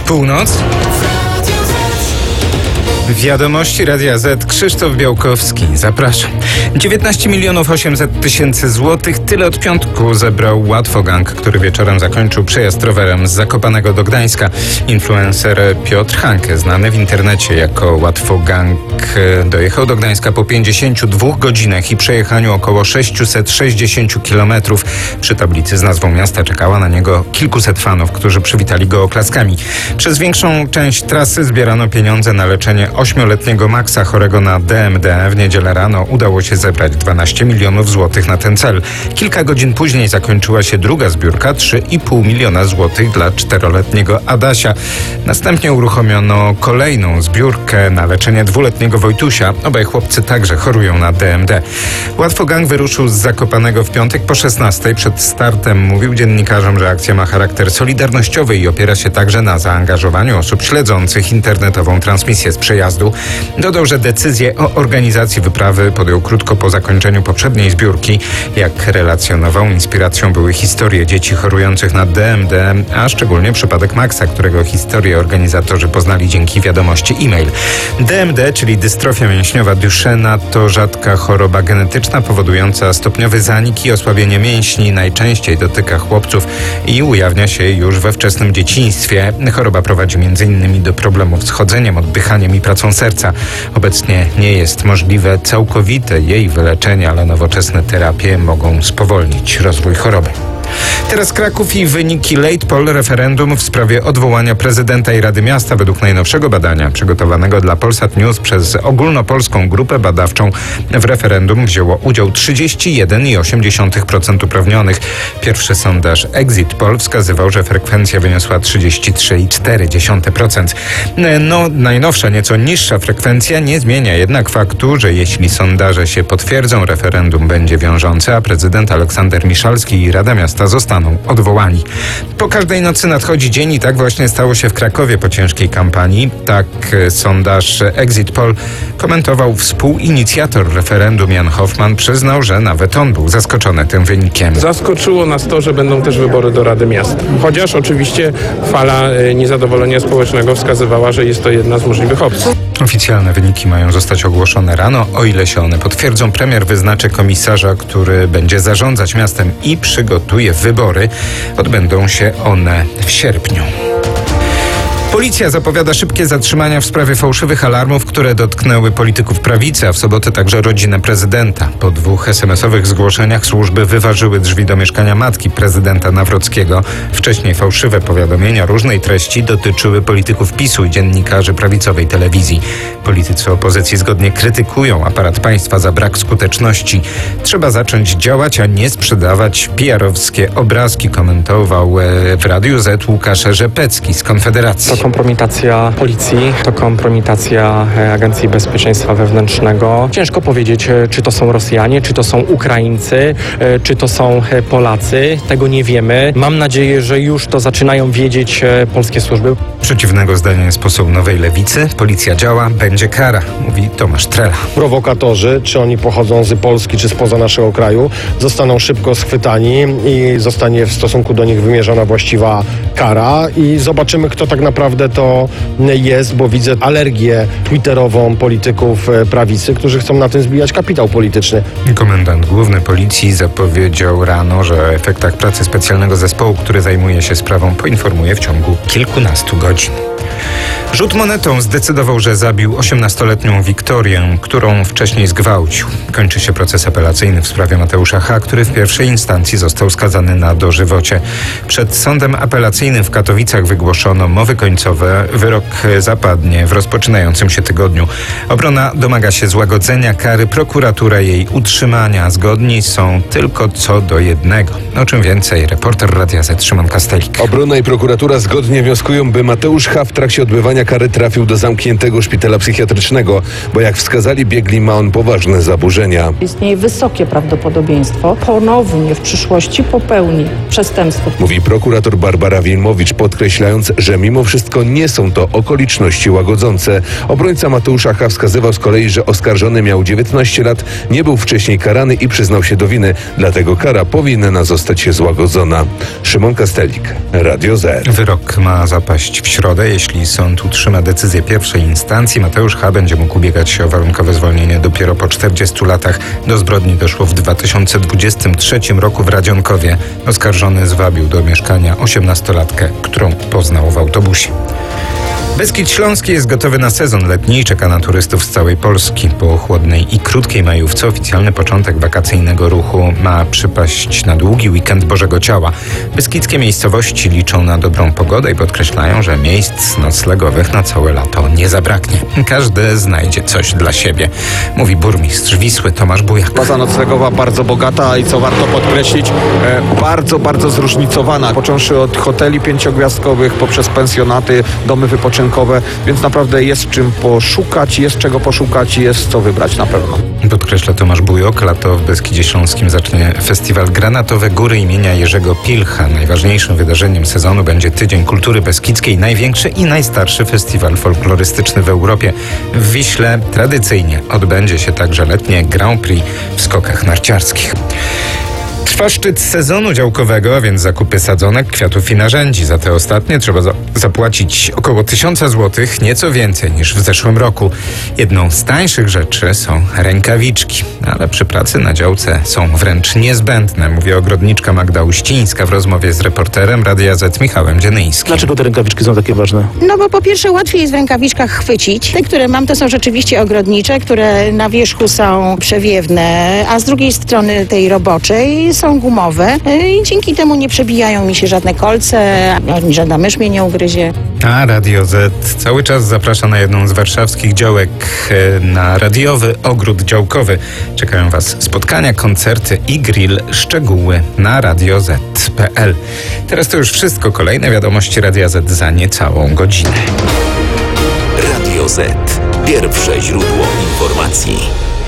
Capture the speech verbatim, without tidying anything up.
Północ. Wiadomości Radia Z. Krzysztof Białkowski. Zapraszam. dziewiętnaście milionów osiemset tysięcy złotych. Tyle od piątku zebrał Łatwogang, który wieczorem zakończył przejazd rowerem z Zakopanego do Gdańska. Influencer Piotr Hanke, znany w internecie jako Łatwogang, dojechał do Gdańska po pięćdziesięciu dwóch godzinach i przejechaniu około sześciuset sześćdziesięciu kilometrów. Przy tablicy z nazwą miasta czekała na niego kilkuset fanów, którzy przywitali go oklaskami. Przez większą część trasy zbierano pieniądze na leczenie ośmioletniego Maxa chorego na D M D. W niedzielę rano udało się zebrać dwanaście milionów złotych na ten cel. Kilka godzin później zakończyła się druga zbiórka, trzy i pół miliona złotych dla czteroletniego Adasia. Następnie uruchomiono kolejną zbiórkę na leczenie dwuletniego Wojtusia. Obaj chłopcy także chorują na D M D. Łatwogang wyruszył z Zakopanego w piątek po szesnastej. Przed startem mówił dziennikarzom, że akcja ma charakter solidarnościowy i opiera się także na zaangażowaniu osób śledzących internetową transmisję z przejazdu. Dodał, że decyzję o organizacji wyprawy podjął krótko po zakończeniu poprzedniej zbiórki. Jak relacjonował, inspiracją były historie dzieci chorujących na D M D, a szczególnie przypadek Maxa, którego historię organizatorzy poznali dzięki wiadomości e-mail. D M D, czyli dystrofia mięśniowa Duchenne, to rzadka choroba genetyczna powodująca stopniowy zanik i osłabienie mięśni. Najczęściej dotyka chłopców i ujawnia się już we wczesnym dzieciństwie. Choroba prowadzi między innymi do problemów z chodzeniem, oddychaniem i pracą serca. Obecnie nie jest możliwe całkowite jej wyleczenie, ale nowoczesne terapie mogą spowolnić rozwój choroby. Teraz Kraków i wyniki late poll referendum w sprawie odwołania prezydenta i Rady Miasta. Według najnowszego badania przygotowanego dla Polsat News przez ogólnopolską grupę badawczą w referendum wzięło udział trzydzieści jeden i osiem dziesiątych procent uprawnionych. Pierwszy sondaż Exit Poll wskazywał, że frekwencja wyniosła trzydzieści trzy i cztery dziesiąte procent. No, najnowsza, nieco niższa frekwencja nie zmienia jednak faktu, że jeśli sondaże się potwierdzą, referendum będzie wiążące, a prezydent Aleksander Miszalski i Rada Miasta zostaną odwołani. Po każdej nocy nadchodzi dzień i tak właśnie stało się w Krakowie po ciężkiej kampanii. Tak sondaż Exit Poll komentował współinicjator referendum Jan Hoffman. Przyznał, że nawet on był zaskoczony tym wynikiem. Zaskoczyło nas to, że będą też wybory do Rady Miasta. Chociaż oczywiście fala niezadowolenia społecznego wskazywała, że jest to jedna z możliwych opcji. Oficjalne wyniki mają zostać ogłoszone rano. O ile się one potwierdzą, premier wyznaczy komisarza, który będzie zarządzać miastem i przygotuje wybory. Odbędą się one w sierpniu. Policja zapowiada szybkie zatrzymania w sprawie fałszywych alarmów, które dotknęły polityków prawicy, a w sobotę także rodzinę prezydenta. Po dwóch es em esowych zgłoszeniach służby wyważyły drzwi do mieszkania matki prezydenta Nawrockiego. Wcześniej fałszywe powiadomienia różnej treści dotyczyły polityków PiSu i dziennikarzy prawicowej telewizji. Politycy opozycji zgodnie krytykują aparat państwa za brak skuteczności. Trzeba zacząć działać, a nie sprzedawać P R-owskie obrazki, komentował w Radiu Z Łukasz Rzepecki z Konfederacji. To kompromitacja policji, to kompromitacja Agencji Bezpieczeństwa Wewnętrznego. Ciężko powiedzieć, czy to są Rosjanie, czy to są Ukraińcy, czy to są Polacy. Tego nie wiemy. Mam nadzieję, że już to zaczynają wiedzieć polskie służby. Przeciwnego zdania jest poseł Nowej Lewicy. Policja działa, będzie kara, mówi Tomasz Trela. Prowokatorzy, czy oni pochodzą z Polski, czy spoza naszego kraju, zostaną szybko schwytani i zostanie w stosunku do nich wymierzona właściwa kara i zobaczymy, kto tak naprawdę to jest, bo widzę alergię twitterową polityków prawicy, którzy chcą na tym zbijać kapitał polityczny. Komendant główny policji zapowiedział rano, że o efektach pracy specjalnego zespołu, który zajmuje się sprawą, poinformuje w ciągu kilkunastu godzin. Rzut monetą zdecydował, że zabił osiemnastoletnią Wiktorię, którą wcześniej zgwałcił. Kończy się proces apelacyjny w sprawie Mateusza H., który w pierwszej instancji został skazany na dożywocie. Przed sądem apelacyjnym w Katowicach wygłoszono mowy końcowe. Wyrok zapadnie w rozpoczynającym się tygodniu. Obrona domaga się złagodzenia kary, prokuratura jej utrzymania. Zgodni są tylko co do jednego. O czym więcej reporter Radia Z Szymon Kastelik. Obrona i prokuratura zgodnie wnioskują, by Mateusz H. w trakcie odbywania wymierzenia kary trafił do zamkniętego szpitala psychiatrycznego, bo jak wskazali biegli, ma on poważne zaburzenia. Istnieje wysokie prawdopodobieństwo ponownie w przyszłości popełni przestępstwo. Mówi prokurator Barbara Wilmowicz, podkreślając, że mimo wszystko nie są to okoliczności łagodzące. Obrońca Mateusza H. wskazywał z kolei, że oskarżony miał dziewiętnaście lat, nie był wcześniej karany i przyznał się do winy, dlatego kara powinna zostać złagodzona. Szymon Kastelik, Radio Z. Wyrok ma zapaść w środę. Jeśli sąd utrzyma decyzję pierwszej instancji, Mateusz H. będzie mógł ubiegać się o warunkowe zwolnienie dopiero po czterdziestu latach. Do zbrodni doszło w dwa tysiące dwudziestym trzecim roku w Radzionkowie. Oskarżony zwabił do mieszkania osiemnastolatkę, którą poznał w autobusie. Beskid Śląski jest gotowy na sezon letni i czeka na turystów z całej Polski. Po chłodnej i krótkiej majówce oficjalny początek wakacyjnego ruchu ma przypaść na długi weekend Bożego Ciała. Beskidzkie miejscowości liczą na dobrą pogodę i podkreślają, że miejsc noclegowych na całe lato nie zabraknie. Każdy znajdzie coś dla siebie, mówi burmistrz Wisły Tomasz Bujak. Baza noclegowa bardzo bogata i co warto podkreślić, e, bardzo, bardzo zróżnicowana. Począwszy od hoteli pięciogwiazdkowych, poprzez pensjonaty, domy wypoczynkowe, więc naprawdę jest czym poszukać, jest czego poszukać i jest co wybrać na pewno. Podkreśla Tomasz Bujok. Lato w Beskidzie Śląskim zacznie festiwal Granatowe Góry imienia Jerzego Pilcha. Najważniejszym wydarzeniem sezonu będzie Tydzień Kultury Beskidzkiej, największy i najstarszy festiwal folklorystyczny w Europie. W Wiśle tradycyjnie odbędzie się także letnie Grand Prix w skokach narciarskich. Trwa szczyt sezonu działkowego, a więc zakupy sadzonek, kwiatów i narzędzi. Za te ostatnie trzeba za- zapłacić około tysiąca złotych, nieco więcej niż w zeszłym roku. Jedną z tańszych rzeczy są rękawiczki, ale przy pracy na działce są wręcz niezbędne, mówi ogrodniczka Magda Uścińska w rozmowie z reporterem Radia Z Michałem Dzienyńskim. Dlaczego te rękawiczki są takie ważne? No bo po pierwsze łatwiej jest w rękawiczkach chwycić. Te, które mam, to są rzeczywiście ogrodnicze, które na wierzchu są przewiewne, a z drugiej strony tej roboczej są gumowe i dzięki temu nie przebijają mi się żadne kolce, ani żadna mysz mnie nie ugryzie. A Radio Z cały czas zaprasza na jedną z warszawskich działek, e, na radiowy ogród działkowy. Czekają Was spotkania, koncerty i grill. Szczegóły na radio zet kropka pe el. Teraz to już wszystko. Kolejne wiadomości Radia Z za niecałą godzinę. Radio Z. Pierwsze źródło informacji.